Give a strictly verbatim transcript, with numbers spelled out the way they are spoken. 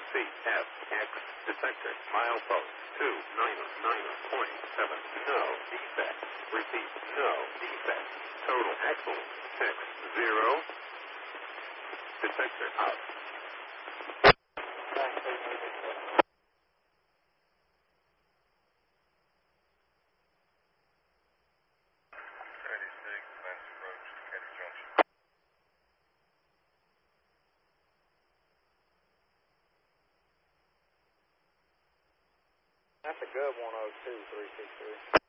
C F X detected. Milepost two nine nine point seven. No defect. Repeat. No defect. Total excellent. Six zero. Detector out. That's a good one oh two three six three.